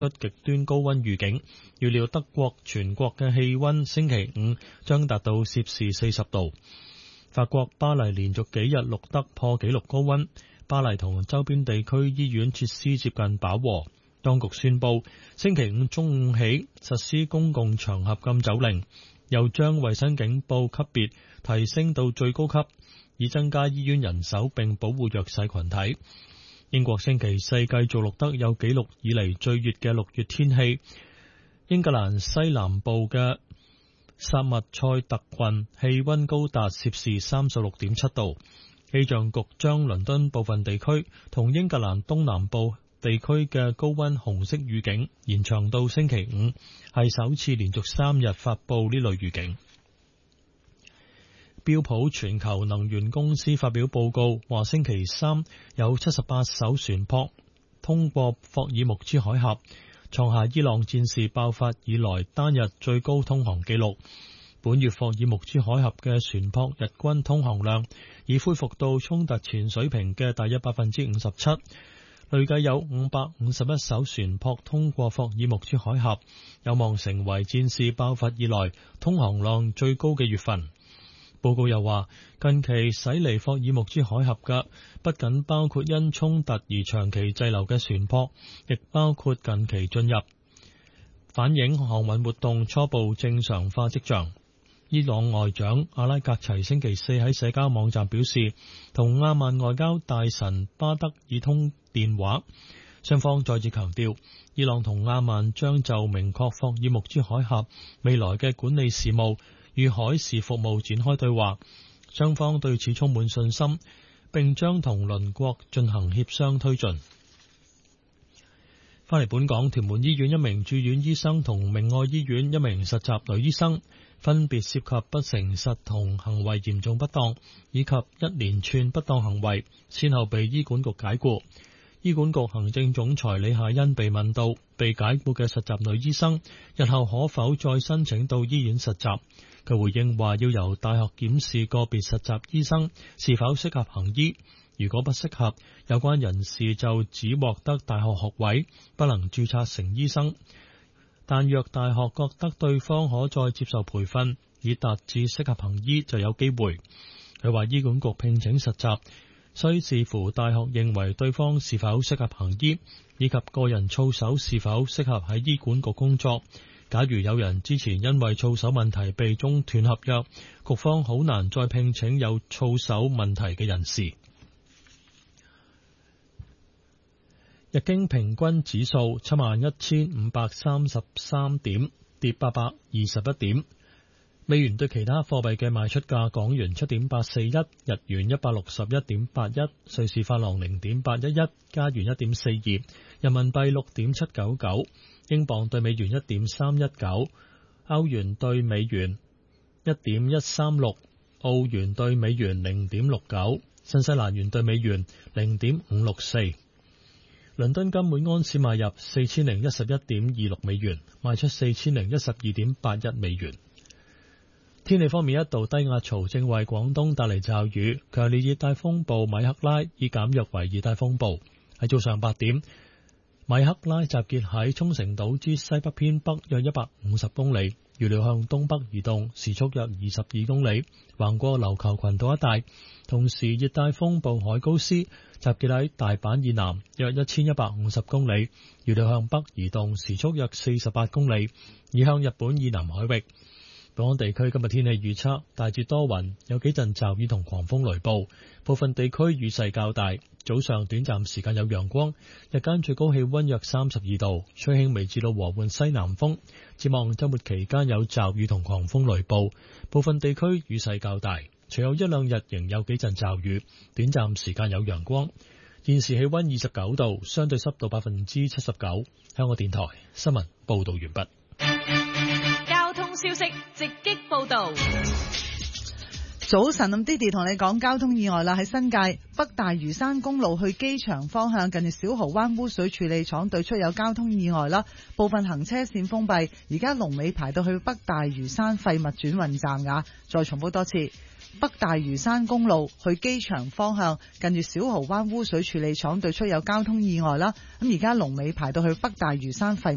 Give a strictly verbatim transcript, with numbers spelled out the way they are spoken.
出極端高溫預警，預料德國全國嘅氣溫星期五將達到攝氏四十度。法國巴黎連續幾日錄得破紀錄高溫，巴黎同周邊地區醫院設施接近飽和。當局宣布星期五中午起實施公共場合禁酒令，又將衛生警報級別提升到最高級，以增加醫院人手並保護弱勢群體。英國星期四繼續錄得有紀錄以嚟最熱嘅六月天氣，英格蘭西南部嘅薩默塞特郡氣溫高達攝氏三十六點七度。氣象局將倫敦部分地區同英格蘭東南部地區嘅高溫紅色預警延長到星期五，係首次連續三日發布呢類預警。標普全球能源公司發表報告，話星期三有七十八艘船舶通過霍爾木茲海峽，創下伊朗戰事爆發以來單日最高通航紀錄。本月霍爾木茲海峽嘅船舶日均通航量已恢復到衝突前水平嘅大約百分之五十七，累計有五百五十一艘船舶通過霍爾木茲海峽，有望成為戰事爆發以來通航量最高嘅月份。報告又話，近期駛離霍爾木茲海峽嘅不僅包括因衝突而長期滯留嘅船舶，亦包括近期進入，反映航運活動初步正常化跡象。伊朗外長阿拉格齊星期四喺社交網站表示，同阿曼外交大臣巴德爾通電話，雙方再次強調，伊朗同阿曼將就明確霍爾木茲海峽未來嘅管理事務與海事服務展開對話，雙方對此充滿信心，並將同鄰國進行協商推進。返嚟本港，屯門醫院一名住院醫生同明愛醫院一名實習女醫生分別涉及不誠實同行為嚴重不當，以及一連串不當行為，先後被醫管局解僱。醫管局行政總裁李夏茵被問到，被解僱嘅實習女醫生日後可否再申請到醫院實習？佢回應話要由大學檢視個別實習醫生是否適合行醫，如果不適合，有關人士就只獲得大學學位，不能註冊成醫生。但若大學覺得對方可再接受培訓，以達至適合行醫，就有機會。佢話醫管局聘請實習需視乎大學認為對方是否適合行醫，以及個人操守是否適合喺醫管局工作。假如有人之前因為操守問題被中斷合約，局方好難再聘請有操守問題嘅人士。日經平均指數七萬一千五百三十三點，跌八百二十一點。美元對其他貨幣嘅賣出價：港元七點八四一，日元一百六十一點八一，瑞士法郎零點八一一，加元一點四二，人民幣六點七九九，英鎊對美元一點三一九，歐元對美元一點一三六，澳元對美元零點六九，新西蘭元對美元零點五六四。倫敦金每安士買入四千零一十一點二六美元，賣出四千零一十二點八一美元。天氣方面，一道低壓槽正為廣東帶嚟驟雨，強烈熱帶風暴米克拉已減弱為熱帶風暴。喺早上八點，米克拉集結喺沖繩島之西北偏北約一百五十公里，預料向東北移動，時速約二十二公里，橫過琉球群島一帶。同時，熱帶風暴海高斯集結喺大阪以南約一千一百五十公里，預料向北移動，時速約四十八公里，移向日本以南海域。本港地區今日天氣預測，大致多雲，有幾陣驟雨同狂風雷暴，部分地區雨勢較大。早上短暫時間有陽光，日間最高氣溫約三十二度，吹輕微至到和緩西南風。展望週末期間有驟雨同狂風雷暴，部分地區雨勢較大。隨後一兩日仍有幾陣驟雨，短暫時間有陽光。現時氣溫二十九度，相對濕度百分之七十九。香港電台新聞報道完畢。 交通消息直擊報道。 早晨，咁 Didi 同你講交通意外啦，喺新界北大嶼山公路去機場方向，近住小蠔灣污水處理廠對出有交通意外啦，部分行車線封閉，而家龍尾排到去北大嶼山廢物轉運站噶。再重複多次，北大嶼山公路去機場方向，近住小蠔灣污水處理廠對出有交通意外啦，咁而家龍尾排到去北大嶼山廢